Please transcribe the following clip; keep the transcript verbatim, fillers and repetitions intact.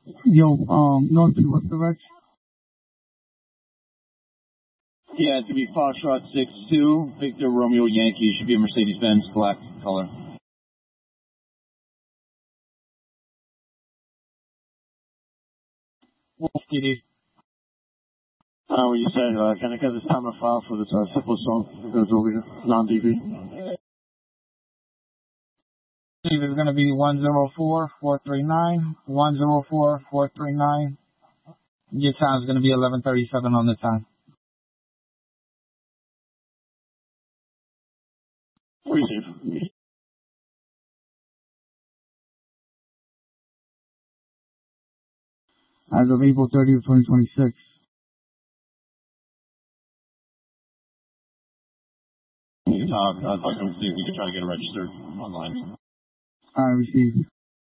Yo, um, North City, what's the reg? Yeah, it's going to be Foxtrot six two, Victor Romeo Yankee. Should be a Mercedes-Benz black color. Wolf T D. Uh, what you say? Uh, can I get this time of file for this uh, simple song that goes over here? Non-D V. Steve is going to be one zero four four three nine, one zero four four three nine. Your time is going to be eleven thirty-seven on the time. Receive. As of April thirtieth, twenty twenty-six. You can talk. I'd like to see if we can try to get it registered online. I received.